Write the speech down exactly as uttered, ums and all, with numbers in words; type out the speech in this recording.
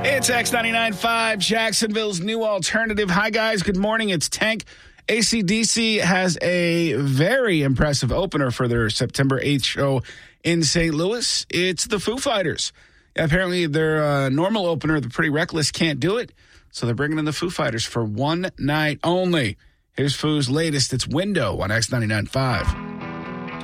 It's X ninety-nine point five, Jacksonville's new alternative. Hi, guys. Good morning. It's Tank. A C D C has a very impressive opener for their September eighth show in Saint Louis. It's the Foo Fighters. Apparently, their uh, normal opener, the Pretty Reckless, can't do it, so they're bringing in the Foo Fighters for one night only. Here's Foo's latest. It's Window on X ninety-nine point five.